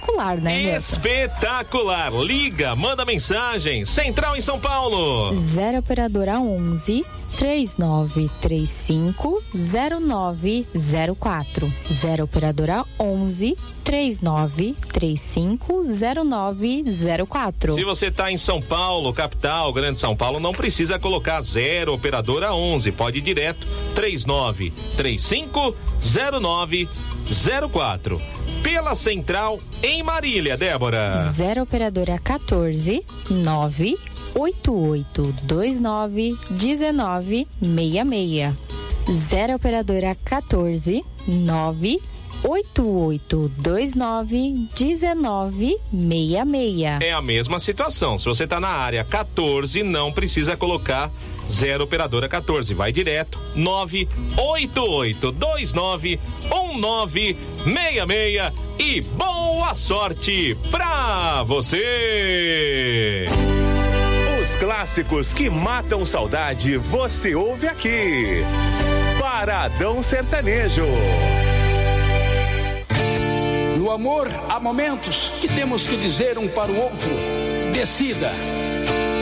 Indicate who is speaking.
Speaker 1: espetacular, né, Milton?
Speaker 2: Espetacular. Liga, manda mensagem. Central em São Paulo.
Speaker 1: 0 operadora 11 3935 0904. 0 operadora 11 3935 0904.
Speaker 2: Se você tá em São Paulo, capital, Grande São Paulo, não precisa colocar 0 operadora 11, pode ir direto 3935 0904. Pela Central em Marília, Débora.
Speaker 1: 0 operadora 14 9 8829 1966. 0 operadora 14 9 8829 1966.
Speaker 2: É a mesma situação. Se você tá na área 14, não precisa colocar 0 operadora 14. Vai direto 98829 1966 e boa sorte pra você.
Speaker 3: Os clássicos que matam saudade, você ouve aqui. Paradão Sertanejo.
Speaker 4: No amor, há momentos que temos que dizer um para o outro: decida.